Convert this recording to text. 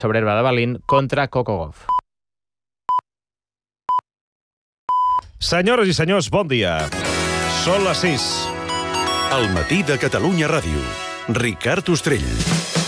sobre herba de Berlín contra Coco Gauff. Senyores i senyors, bon dia. Són les 6. Al matí de Catalunya Ràdio. Ricard Ostrell.